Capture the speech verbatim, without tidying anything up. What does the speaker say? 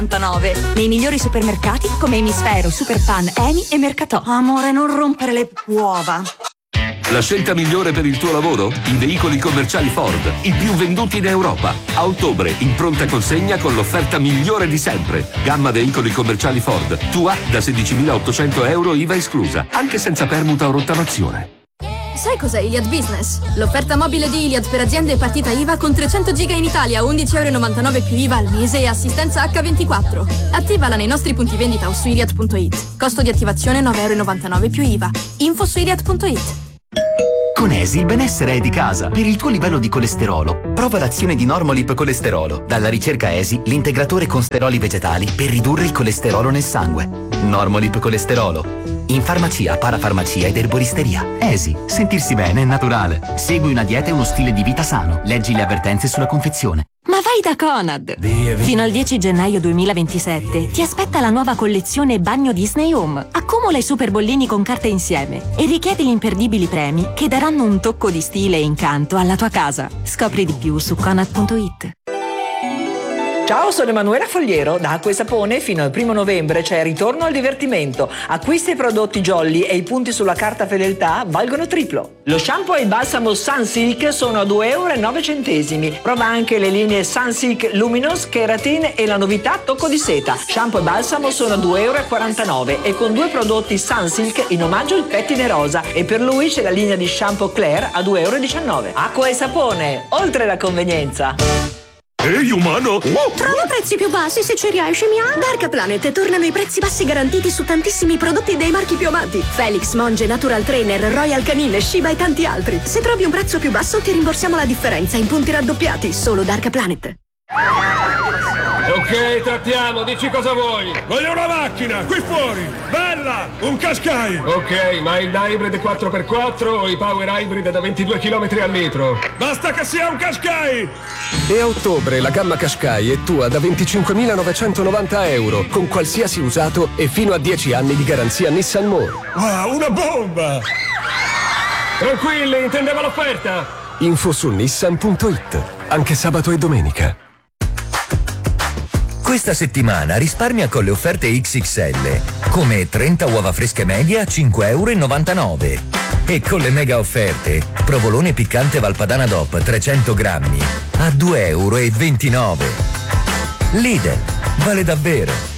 novantanove nei migliori supermercati come Emisfero, Superpan, Eni e Mercatò. Amore, non rompere le uova. La scelta migliore per il tuo lavoro? I veicoli commerciali Ford, i più venduti in Europa. A ottobre, in pronta consegna con l'offerta migliore di sempre. Gamma veicoli commerciali Ford, tua da sedicimilaottocento euro I V A esclusa, anche senza permuta o rottamazione. Sai cos'è Iliad Business? L'offerta mobile di Iliad per aziende e partita I V A con trecento giga in Italia, undici euro e novantanove più I V A al mese e assistenza acca ventiquattro. Attivala nei nostri punti vendita o su iliad punto it. Costo di attivazione nove euro e novantanove più I V A. Info su iliad punto it. Con Esi il benessere è di casa. Per il tuo livello di colesterolo, prova l'azione di Normolip Colesterolo. Dalla ricerca Esi, l'integratore con steroli vegetali per ridurre il colesterolo nel sangue. Normolip Colesterolo. In farmacia, parafarmacia ed erboristeria. Esi, sentirsi bene è naturale. Segui una dieta e uno stile di vita sano. Leggi le avvertenze sulla confezione. Ma vai da Conad! Via, via. Fino al dieci gennaio duemilaventisette ti aspetta la nuova collezione Bagno Disney Home. Accumula i super bollini con carta insieme e richiedi gli imperdibili premi che daranno un tocco di stile e incanto alla tua casa. Scopri di più su conad punto it. Ciao, sono Emanuela Fogliero. Da Acqua e Sapone fino al primo novembre c'è Ritorno al divertimento. Acquista i prodotti Jolly e i punti sulla carta fedeltà valgono triplo. Lo shampoo e il balsamo Sunsilk sono a due euro e nove centesimi. Prova anche le linee Sunsilk Luminous, Keratin e la novità Tocco di Seta. Shampoo e balsamo sono a due euro e quarantanove e con due prodotti Sunsilk in omaggio il pettine rosa. E per lui c'è la linea di shampoo Claire a due euro e diciannove. Acqua e Sapone, oltre la convenienza. Ehi umano! Oh. Trova prezzi più bassi se ci riesci, mia. Dark Planet tornano i prezzi bassi garantiti su tantissimi prodotti dei marchi più amati. Felix, Monge, Natural Trainer, Royal Canin, Shiba e tanti altri. Se trovi un prezzo più basso ti rimborsiamo la differenza in punti raddoppiati. Solo Dark Planet. Ok, trattiamo, dici cosa vuoi. Voglio una macchina, qui fuori, bella, un Qashqai. Ok, ma il hybrid quattro per quattro o i power hybrid da ventidue chilometri al litro? Basta che sia un Qashqai. E a ottobre la gamma Qashqai è tua da venticinquemilanovecentovanta euro, con qualsiasi usato e fino a dieci anni di garanzia Nissan More. Wow, una bomba. Tranquilli, intendevo l'offerta. Info su nissan punto it, anche sabato e domenica. Questa settimana risparmia con le offerte X X L, come trenta uova fresche medie a cinque euro e novantanove. E con le mega offerte, provolone piccante Valpadana D O P trecento grammi a due euro e ventinove. Lidl, vale davvero.